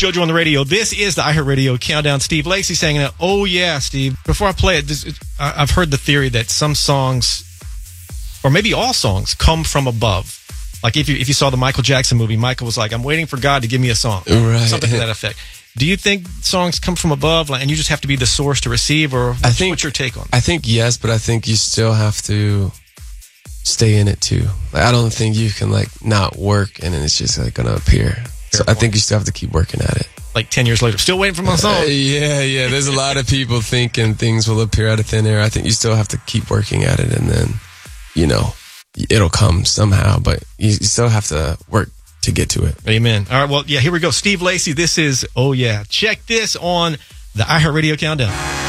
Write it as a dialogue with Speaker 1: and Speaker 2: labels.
Speaker 1: JoJo on the radio. This is the iHeartRadio Countdown. Steve Lacy saying, "Oh yeah, Steve." Before I play it, I've heard the theory that some songs, or maybe all songs, come from above. Like if you saw the Michael Jackson movie, Michael was like, "I'm waiting for God to give me a song,"
Speaker 2: right?
Speaker 1: Something to that effect. Do you think songs come from above, and you just have to be the source to receive, or what's your take on it?
Speaker 2: I think yes, but I think you still have to stay in it too. Like, I don't think you can not work and then it's just going to appear. So I think you still have to keep working at it.
Speaker 1: Like 10 years later, still waiting for my song.
Speaker 2: Yeah. There's a lot of people thinking things will appear out of thin air. I think you still have to keep working at it, and then, it'll come somehow, but you still have to work to get to it.
Speaker 1: Amen. All right, well, yeah, here we go. Steve Lacy, this is Oh Yeah. Check this on the iHeartRadio Countdown.